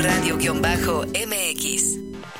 Radio-MX.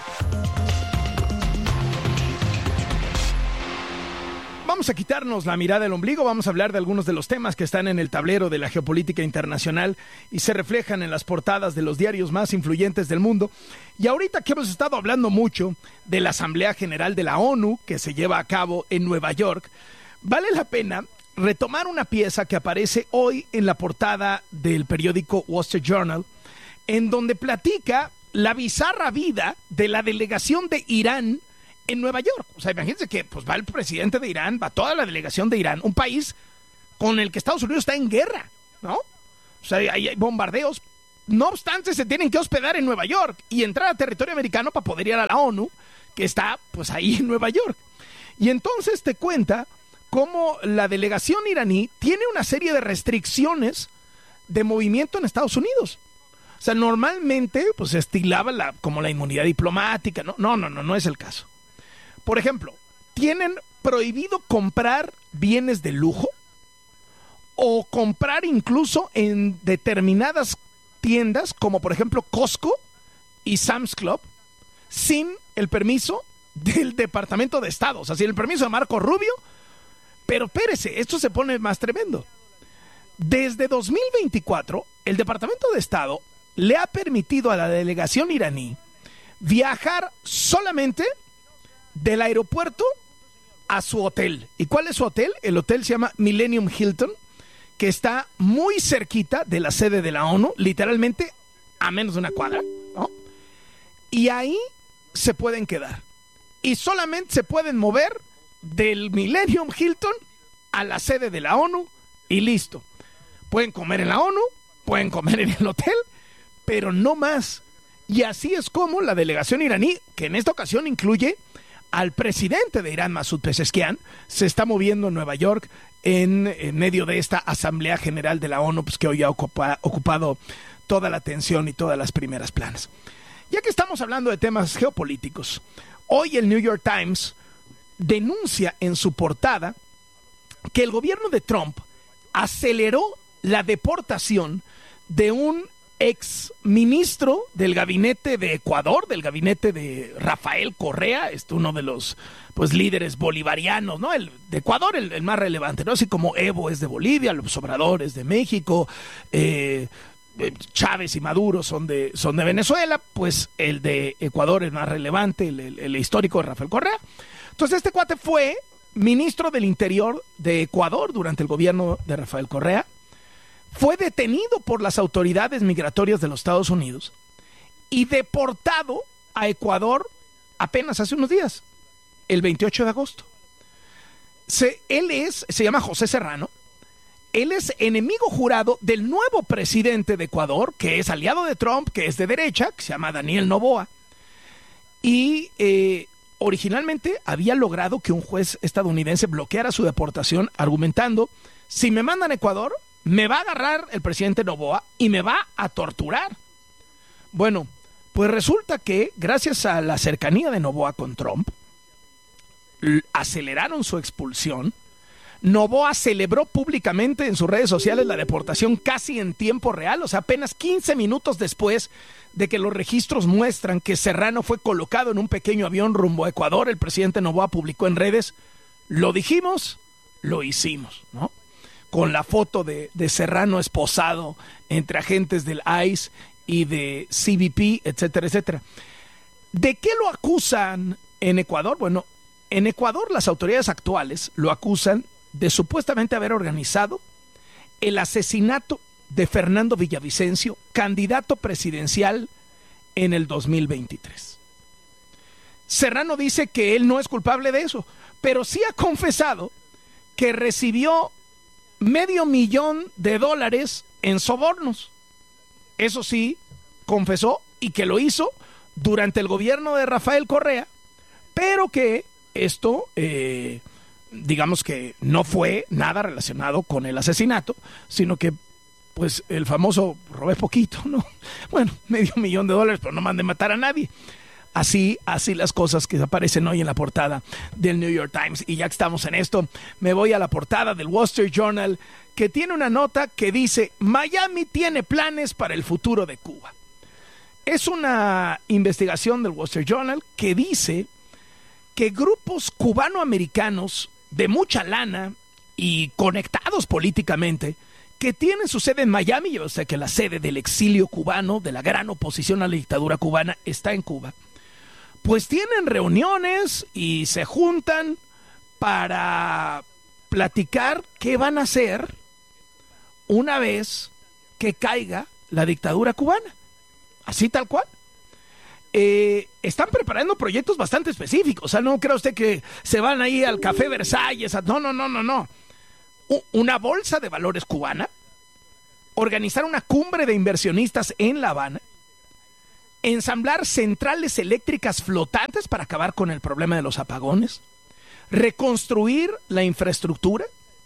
Vamos a quitarnos la mirada del ombligo, vamos a hablar de algunos de los temas que están en el tablero de la geopolítica internacional y se reflejan en las portadas de los diarios más influyentes del mundo. Y ahorita que hemos estado hablando mucho de la Asamblea General de la ONU que se lleva a cabo en Nueva York, vale la pena retomar una pieza que aparece hoy en la portada del periódico Wall Street Journal, en donde platica la bizarra vida de la delegación de Irán en Nueva York. O sea, imagínense que pues va el presidente de Irán, va toda la delegación de Irán, un país con el que Estados Unidos está en guerra, ¿no? O sea, hay bombardeos. No obstante, se tienen que hospedar en Nueva York y entrar a territorio americano para poder ir a la ONU, que está pues ahí en Nueva York. Y entonces te cuenta cómo la delegación iraní tiene una serie de restricciones de movimiento en Estados Unidos. O sea, normalmente pues se estilaba como la inmunidad diplomática. No es el caso. Por ejemplo, tienen prohibido comprar bienes de lujo o comprar incluso en determinadas tiendas, como por ejemplo Costco y Sam's Club, sin el permiso del Departamento de Estado, o sea, sin el permiso de Marco Rubio. Pero espérese, esto se pone más tremendo. Desde 2024, el Departamento de Estado le ha permitido a la delegación iraní viajar solamente del aeropuerto a su hotel. ¿Y cuál es su hotel? El hotel se llama Millennium Hilton, que está muy cerquita de la sede de la ONU, literalmente a menos de una cuadra, ¿no? Y ahí se pueden quedar. Y solamente se pueden mover del Millennium Hilton a la sede de la ONU y listo. Pueden comer en la ONU, pueden comer en el hotel, pero no más. Y así es como la delegación iraní, que en esta ocasión incluye al presidente de Irán, Masoud Pezeshkian, se está moviendo en Nueva York en medio de esta Asamblea General de la ONU, pues, que hoy ha ocupado toda la atención y todas las primeras planas. Ya que estamos hablando de temas geopolíticos, hoy el New York Times denuncia en su portada que el gobierno de Trump aceleró la deportación de un ex ministro del gabinete de Ecuador, del gabinete de Rafael Correa, uno de los pues líderes bolivarianos, ¿no? El de Ecuador, el más relevante, ¿no? Así como Evo es de Bolivia, López Obrador es de México, Chávez y Maduro son de Venezuela, pues el de Ecuador es más relevante, el histórico de Rafael Correa. Entonces este cuate fue ministro del Interior de Ecuador durante el gobierno de Rafael Correa. Fue detenido por las autoridades migratorias de los Estados Unidos y deportado a Ecuador apenas hace unos días, el 28 de agosto. Se llama José Serrano. Él es enemigo jurado del nuevo presidente de Ecuador, que es aliado de Trump, que es de derecha, que se llama Daniel Noboa. Y originalmente había logrado que un juez estadounidense bloqueara su deportación, argumentando: si me mandan a Ecuador, me va a agarrar el presidente Noboa y me va a torturar. Bueno, pues resulta que gracias a la cercanía de Noboa con Trump, aceleraron su expulsión. Noboa celebró públicamente en sus redes sociales la deportación casi en tiempo real, o sea, apenas 15 minutos después de que los registros muestran que Serrano fue colocado en un pequeño avión rumbo a Ecuador. El presidente Noboa publicó en redes: lo dijimos, lo hicimos, ¿no? Con la foto de Serrano esposado entre agentes del ICE y de CBP, etcétera, etcétera. ¿De qué lo acusan en Ecuador? Bueno, en Ecuador las autoridades actuales lo acusan de supuestamente haber organizado el asesinato de Fernando Villavicencio, candidato presidencial en el 2023. Serrano dice que él no es culpable de eso, pero sí ha confesado que recibió $500,000 en sobornos. Eso sí, confesó, y que lo hizo durante el gobierno de Rafael Correa, pero que esto, digamos que no fue nada relacionado con el asesinato, sino que, pues, el famoso robé poquito, ¿no? Bueno, $500,000, pero no mandé matar a nadie. Así las cosas que aparecen hoy en la portada del New York Times. Y ya que estamos en esto, me voy a la portada del Wall Street Journal, que tiene una nota que dice: Miami tiene planes para el futuro de Cuba. Es una investigación del Wall Street Journal que dice que grupos cubanoamericanos de mucha lana y conectados políticamente, que tienen su sede en Miami, yo sé que la sede del exilio cubano, de la gran oposición a la dictadura cubana, está en Cuba, pues tienen reuniones y se juntan para platicar qué van a hacer una vez que caiga la dictadura cubana. Así tal cual. Están preparando proyectos bastante específicos. O sea, no crea usted que se van ahí al Café Versalles. No. Una bolsa de valores cubana, organizar una cumbre de inversionistas en La Habana, ensamblar centrales eléctricas flotantes para acabar con el problema de los apagones, reconstruir la infraestructura,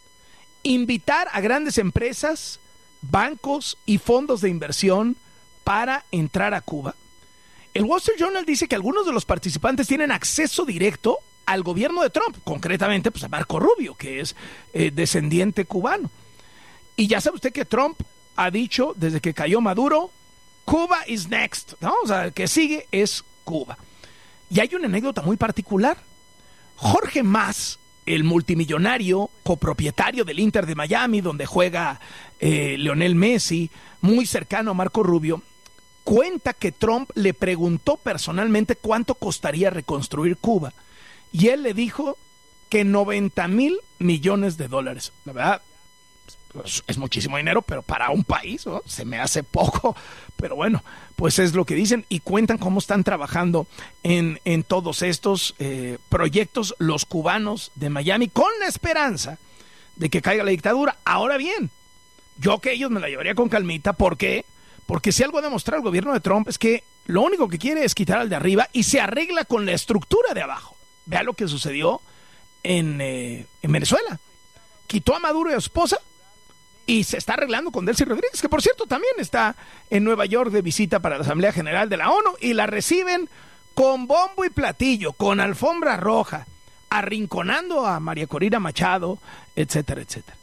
invitar a grandes empresas, bancos y fondos de inversión para entrar a Cuba. El Wall Street Journal dice que algunos de los participantes tienen acceso directo al gobierno de Trump, concretamente pues a Marco Rubio, que es descendiente cubano. Y ya sabe usted que Trump ha dicho desde que cayó Maduro, Cuba is next, ¿no? O sea, el que sigue es Cuba. Y hay una anécdota muy particular. Jorge Mas, el multimillonario copropietario del Inter de Miami, donde juega Lionel Messi, muy cercano a Marco Rubio, cuenta que Trump le preguntó personalmente cuánto costaría reconstruir Cuba. Y él le dijo que $90,000 millones. La verdad, pues, es muchísimo dinero, pero para un país, ¿no? Se me hace poco. Pero bueno, pues es lo que dicen y cuentan cómo están trabajando en todos estos proyectos los cubanos de Miami con la esperanza de que caiga la dictadura. Ahora bien, yo que ellos me la llevaría con calmita. ¿Por qué? Porque si algo ha demostrado el gobierno de Trump es que lo único que quiere es quitar al de arriba y se arregla con la estructura de abajo. Vea lo que sucedió en Venezuela. Quitó a Maduro y a su esposa y se está arreglando con Delcy Rodríguez, que por cierto también está en Nueva York de visita para la Asamblea General de la ONU, y la reciben con bombo y platillo, con alfombra roja, arrinconando a María Corina Machado, etcétera, etcétera.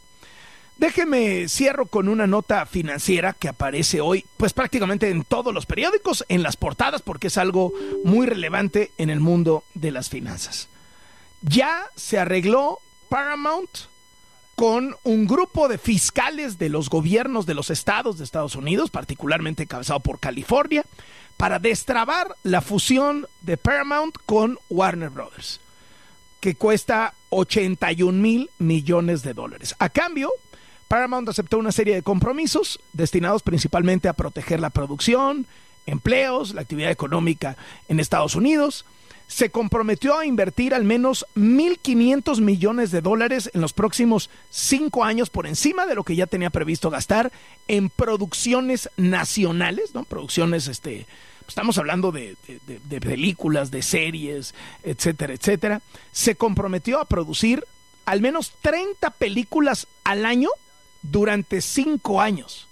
Déjeme cierro con una nota financiera que aparece hoy, pues prácticamente en todos los periódicos, en las portadas, porque es algo muy relevante en el mundo de las finanzas. Ya se arregló Paramount con un grupo de fiscales de los gobiernos de los estados de Estados Unidos, particularmente encabezado por California, para destrabar la fusión de Paramount con Warner Brothers, que cuesta $81,000 millones. A cambio, Paramount aceptó una serie de compromisos destinados principalmente a proteger la producción, empleos, la actividad económica en Estados Unidos. Se comprometió a invertir al menos $1,500 millones en los próximos 5 años, por encima de lo que ya tenía previsto gastar en producciones nacionales, ¿no? Producciones, estamos hablando de películas, de series, etcétera, etcétera. Se comprometió a producir al menos 30 películas al año durante 5 años.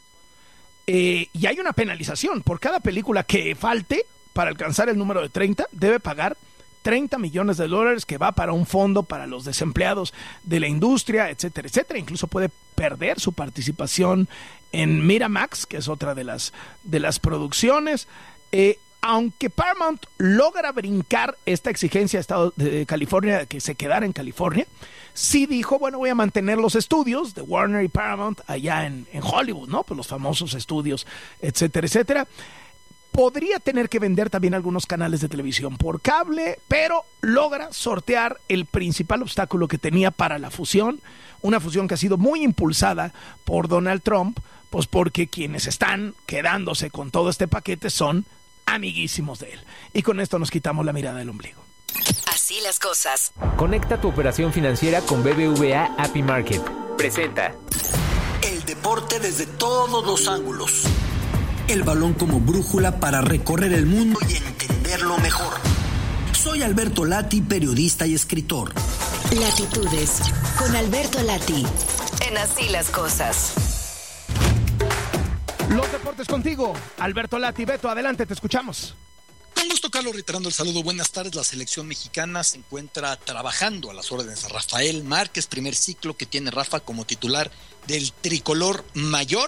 Y hay una penalización. Por cada película que falte para alcanzar el número de 30, debe pagar $30 millones que va para un fondo para los desempleados de la industria, etcétera, etcétera. Incluso puede perder su participación en Miramax, que es otra de las producciones. Aunque Paramount logra brincar esta exigencia de Estado de California de que se quedara en California, sí dijo, bueno, voy a mantener los estudios de Warner y Paramount allá en Hollywood, ¿no? Pues los famosos estudios, etcétera, etcétera. Podría tener que vender también algunos canales de televisión por cable, pero logra sortear el principal obstáculo que tenía para la fusión, una fusión que ha sido muy impulsada por Donald Trump, pues porque quienes están quedándose con todo este paquete son amiguísimos de él. Y con esto nos quitamos la mirada del ombligo. Así las cosas. Conecta tu operación financiera con BBVA Happy Market. Presenta el deporte desde todos los ángulos. El balón como brújula para recorrer el mundo y entenderlo mejor. Soy Alberto Lati, periodista y escritor. Latitudes con Alberto Lati. En Así las cosas. Los deportes contigo, Alberto Lati. Beto, adelante, te escuchamos. Con gusto, Carlos, reiterando el saludo. Buenas tardes. La selección mexicana se encuentra trabajando a las órdenes de Rafael Márquez, primer ciclo que tiene Rafa como titular del tricolor mayor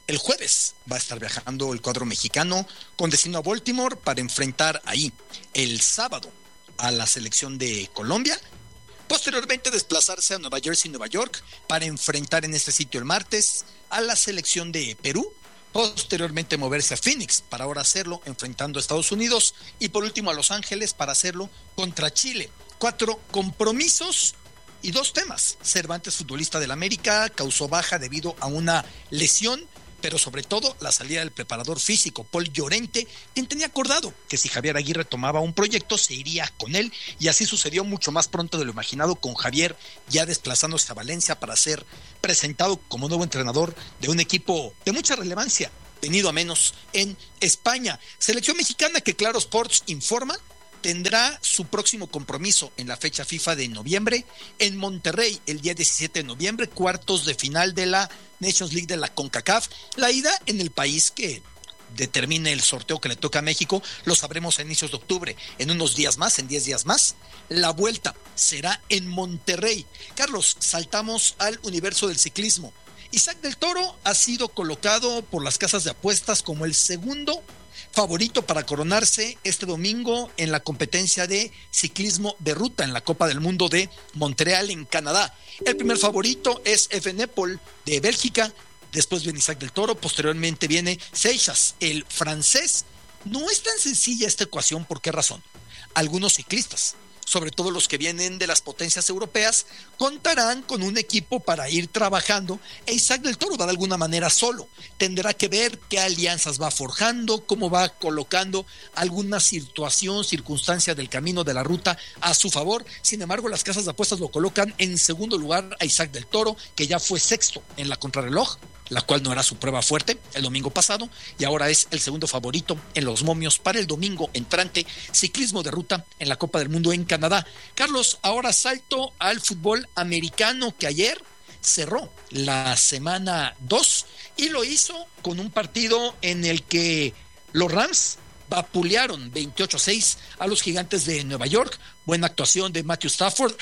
El jueves va a estar viajando el cuadro mexicano con destino a Baltimore para enfrentar ahí el sábado a la selección de Colombia. Posteriormente desplazarse a Nueva Jersey, Nueva York, para enfrentar en este sitio el martes a la selección de Perú. Posteriormente moverse a Phoenix para ahora hacerlo enfrentando a Estados Unidos. Y por último a Los Ángeles para hacerlo contra Chile. 4 compromisos y 2 temas. Cervantes, futbolista del América, causó baja debido a una lesión, pero sobre todo la salida del preparador físico Paul Llorente, quien tenía acordado que si Javier Aguirre tomaba un proyecto se iría con él, y así sucedió mucho más pronto de lo imaginado, con Javier ya desplazándose a Valencia para ser presentado como nuevo entrenador de un equipo de mucha relevancia, venido a menos en España. Selección mexicana que Claro Sports informa tendrá su próximo compromiso en la fecha FIFA de noviembre en Monterrey el día 17 de noviembre, cuartos de final de la Nations League de la CONCACAF. La ida en el país que determine el sorteo que le toca a México lo sabremos a inicios de octubre, en unos días más, en 10 días más. La vuelta será en Monterrey. Carlos, saltamos al universo del ciclismo. Isaac del Toro ha sido colocado por las casas de apuestas como el segundo favorito para coronarse este domingo en la competencia de ciclismo de ruta en la Copa del Mundo de Montreal en Canadá. El primer favorito es Evenepoel de Bélgica, después viene Isaac del Toro, posteriormente viene Seixas, el francés. No es tan sencilla esta ecuación, ¿por qué razón? Algunos ciclistas, sobre todo los que vienen de las potencias europeas, contarán con un equipo para ir trabajando, e Isaac del Toro va de alguna manera solo. Tendrá que ver qué alianzas va forjando, cómo va colocando alguna circunstancia del camino de la ruta a su favor. Sin embargo, las casas de apuestas lo colocan en segundo lugar a Isaac del Toro, que ya fue sexto en la contrarreloj, la cual no era su prueba fuerte el domingo pasado, y ahora es el segundo favorito en los momios para el domingo entrante, ciclismo de ruta en la Copa del Mundo en Canadá. Carlos, ahora salto al fútbol americano, que ayer cerró la semana 2 y lo hizo con un partido en el que los Rams vapulearon 28-6 a los Gigantes de Nueva York. Buena actuación de Matthew Stafford,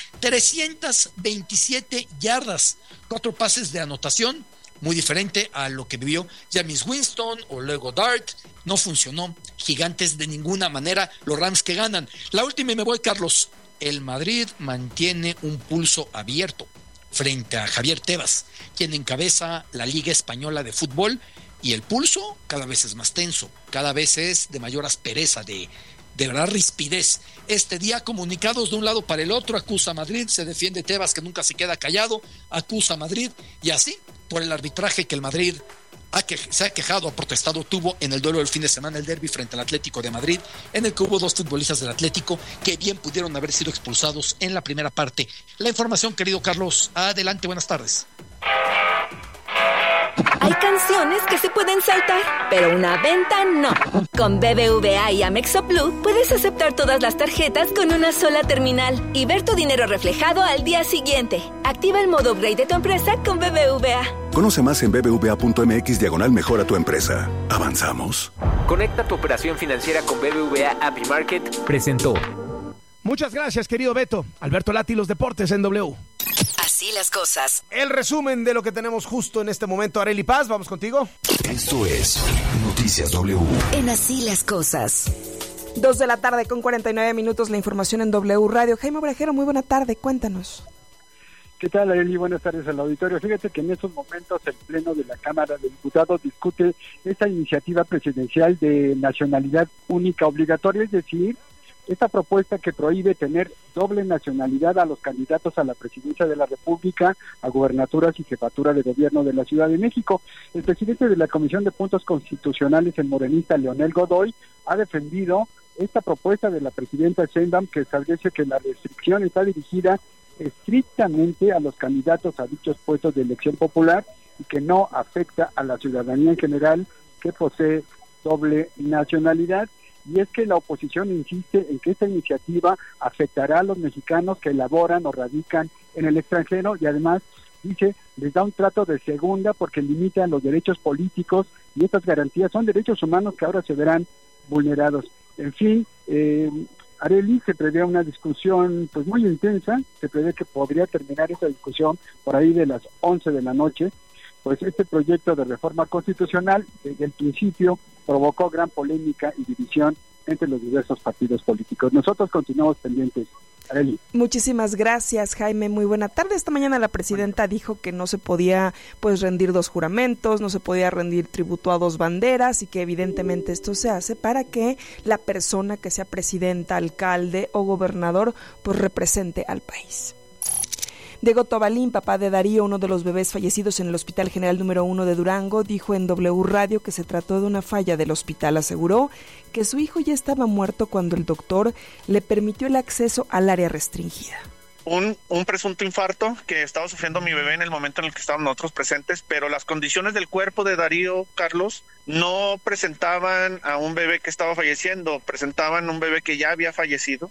327 yardas, 4 pases de anotación, muy diferente a lo que vivió Jameis Winston o luego Dart. No funcionó. Gigantes de ninguna manera, los Rams que ganan. La última y me voy, Carlos. El Madrid mantiene un pulso abierto frente a Javier Tebas, quien encabeza la Liga Española de Fútbol, y el pulso cada vez es más tenso, cada vez es de mayor aspereza, de verdad rispidez. Este día comunicados de un lado para el otro, acusa a Madrid, se defiende Tebas, que nunca se queda callado, acusa a Madrid, y así por el arbitraje que el Madrid se ha quejado, ha protestado, tuvo en el duelo del fin de semana, el derbi frente al Atlético de Madrid, en el que hubo 2 futbolistas del Atlético que bien pudieron haber sido expulsados en la primera parte. La información, querido Carlos, adelante, buenas tardes. Hay canciones que se pueden saltar, pero una venta no. Con BBVA y Amexo Blue puedes aceptar todas las tarjetas con una sola terminal y ver tu dinero reflejado al día siguiente. Activa el modo upgrade de tu empresa con BBVA. Conoce más en bbva.mx/mejora tu empresa. Avanzamos. Conecta tu operación financiera con BBVA Happy Market. Presentó. Muchas gracias, querido Beto. Alberto Lati, los deportes en W. Así las cosas. El resumen de lo que tenemos justo en este momento. Arely Paz, vamos contigo. Esto es Noticias W. En Así las cosas. 2:49 p.m, la información en W Radio. Jaime Obrejero, muy buena tarde, cuéntanos. ¿Qué tal, Arely? Buenas tardes al auditorio. Fíjate que en estos momentos el Pleno de la Cámara de Diputados discute esta iniciativa presidencial de nacionalidad única obligatoria, es decir, esta propuesta que prohíbe tener doble nacionalidad a los candidatos a la presidencia de la República, a gubernaturas y jefatura de gobierno de la Ciudad de México. El presidente de la Comisión de Puntos Constitucionales, el morenista Leonel Godoy, ha defendido esta propuesta de la presidenta Sheinbaum, que establece que la restricción está dirigida estrictamente a los candidatos a dichos puestos de elección popular y que no afecta a la ciudadanía en general que posee doble nacionalidad. Y es que la oposición insiste en que esta iniciativa afectará a los mexicanos que laboran o radican en el extranjero y además, dice, les da un trato de segunda porque limitan los derechos políticos y estas garantías son derechos humanos que ahora se verán vulnerados. En fin, Arely, se prevé una discusión pues muy intensa, se prevé que podría terminar esa discusión por ahí de las 11 de la noche. pues este proyecto de reforma constitucional desde el principio provocó gran polémica y división entre los diversos partidos políticos. Nosotros continuamos pendientes. Arely. Muchísimas gracias, Jaime. Muy buena tarde. Esta mañana la presidenta dijo que no se podía rendir 2 juramentos, no se podía rendir tributo a 2 banderas y que evidentemente esto se hace para que la persona que sea presidenta, alcalde o gobernador represente al país. Diego Tobalín, papá de Darío, uno de los bebés fallecidos en el Hospital General número 1 de Durango, dijo en W Radio que se trató de una falla del hospital. Aseguró que su hijo ya estaba muerto cuando el doctor le permitió el acceso al área restringida. Un presunto infarto que estaba sufriendo mi bebé en el momento en el que estábamos nosotros presentes, pero las condiciones del cuerpo de Darío, Carlos, no presentaban a un bebé que estaba falleciendo, presentaban un bebé que ya había fallecido.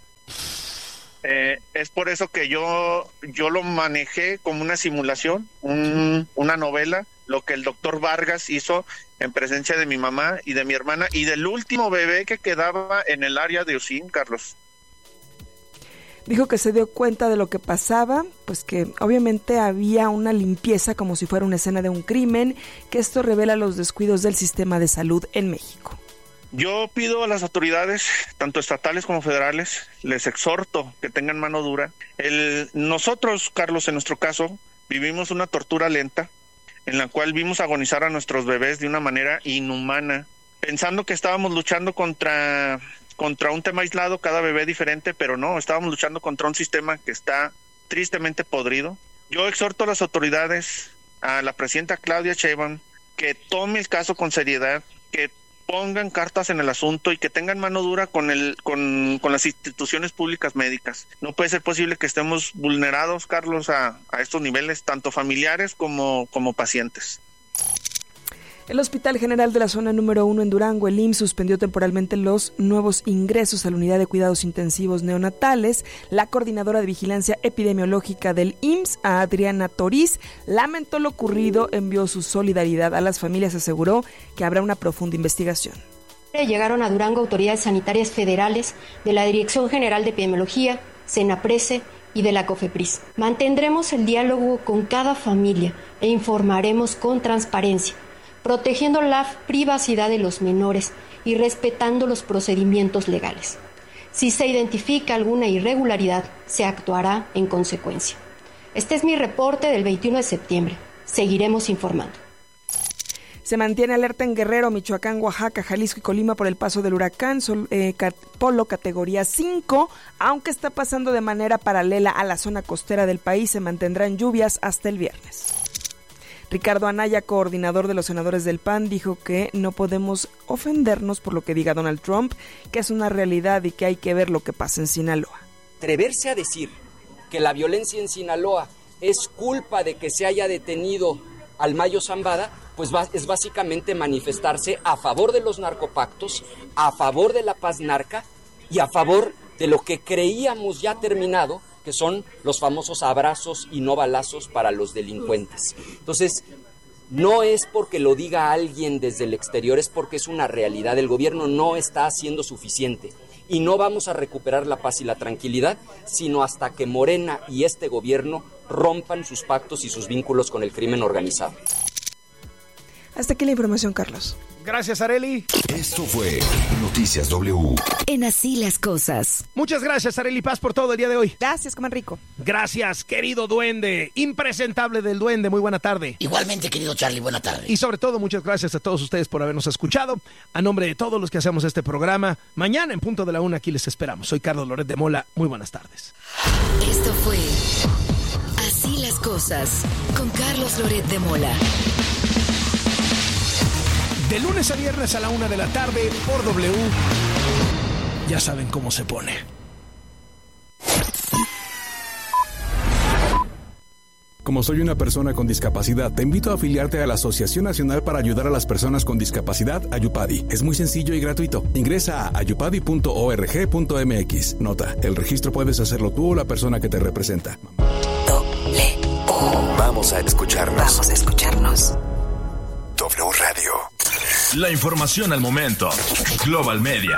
Es por eso que yo lo manejé como una simulación, una novela, lo que el doctor Vargas hizo en presencia de mi mamá y de mi hermana y del último bebé que quedaba en el área de UCIN, Carlos. Dijo que se dio cuenta de lo que pasaba, pues que obviamente había una limpieza como si fuera una escena de un crimen, que esto revela los descuidos del sistema de salud en México. Yo pido a las autoridades, tanto estatales como federales, les exhorto que tengan mano dura. Nosotros, Carlos, en nuestro caso, vivimos una tortura lenta en la cual vimos agonizar a nuestros bebés de una manera inhumana, pensando que estábamos luchando contra un tema aislado, cada bebé diferente, pero no, estábamos luchando contra un sistema que está tristemente podrido. Yo exhorto a las autoridades, a la presidenta Claudia Sheinbaum, que tome el caso con seriedad, que pongan cartas en el asunto y que tengan mano dura con las instituciones públicas médicas. No puede ser posible que estemos vulnerados, Carlos, a estos niveles, tanto familiares como pacientes. El Hospital General de la Zona número 1 en Durango, el IMSS, suspendió temporalmente los nuevos ingresos a la unidad de cuidados intensivos neonatales. La coordinadora de vigilancia epidemiológica del IMSS, Adriana Toriz, lamentó lo ocurrido, envió su solidaridad a las familias, aseguró que habrá una profunda investigación. Llegaron a Durango autoridades sanitarias federales de la Dirección General de Epidemiología, Senaprese y de la COFEPRIS. Mantendremos el diálogo con cada familia e informaremos con transparencia, protegiendo la privacidad de los menores y respetando los procedimientos legales. Si se identifica alguna irregularidad, se actuará en consecuencia. Este es mi reporte del 21 de septiembre. Seguiremos informando. Se mantiene alerta en Guerrero, Michoacán, Oaxaca, Jalisco y Colima por el paso del huracán Polo categoría 5, aunque está pasando de manera paralela a la zona costera del país. Se mantendrán lluvias hasta el viernes. Ricardo Anaya, coordinador de los senadores del PAN, dijo que no podemos ofendernos por lo que diga Donald Trump, que es una realidad y que hay que ver lo que pasa en Sinaloa. Atreverse a decir que la violencia en Sinaloa es culpa de que se haya detenido al Mayo Zambada, pues es básicamente manifestarse a favor de los narcopactos, a favor de la paz narca y a favor de lo que creíamos ya terminado, que son los famosos abrazos y no balazos para los delincuentes. Entonces, no es porque lo diga alguien desde el exterior, es porque es una realidad. El gobierno no está haciendo suficiente y no vamos a recuperar la paz y la tranquilidad, sino hasta que Morena y este gobierno rompan sus pactos y sus vínculos con el crimen organizado. Hasta aquí la información, Carlos. Gracias, Arely. Esto fue Noticias W. En Así las Cosas. Muchas gracias, Arely Paz, por todo el día de hoy. Gracias, coman rico. Gracias, querido duende, impresentable del duende, muy buena tarde. Igualmente, querido Charlie, buena tarde. Y sobre todo, muchas gracias a todos ustedes por habernos escuchado. A nombre de todos los que hacemos este programa, mañana en punto de la 1 aquí les esperamos. Soy Carlos Loret de Mola, muy buenas tardes. Esto fue Así las Cosas, con Carlos Loret de Mola. De lunes a viernes a la 1 de la tarde por W. Ya saben cómo se pone. Como soy una persona con discapacidad, te invito a afiliarte a la Asociación Nacional para Ayudar a las Personas con Discapacidad, Ayupadi. Es muy sencillo y gratuito. Ingresa a ayupadi.org.mx. Nota, el registro puedes hacerlo tú o la persona que te representa. Vamos a escucharnos. Vamos a escucharnos. W Radio. La información al momento. Global Media.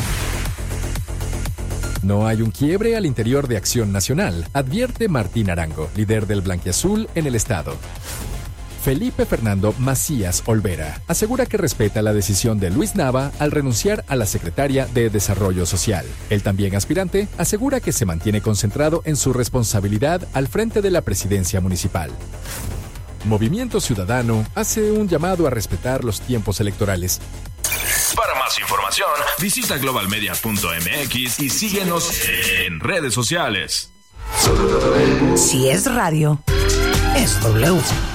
No hay un quiebre al interior de Acción Nacional, advierte Martín Arango, líder del blanquiazul en el estado. Felipe Fernando Macías Olvera asegura que respeta la decisión de Luis Nava al renunciar a la secretaria de Desarrollo Social. El también aspirante asegura que se mantiene concentrado en su responsabilidad al frente de la presidencia municipal. Movimiento Ciudadano hace un llamado a respetar los tiempos electorales. Para más información, visita globalmedia.mx y síguenos en redes sociales. Si es radio, es W.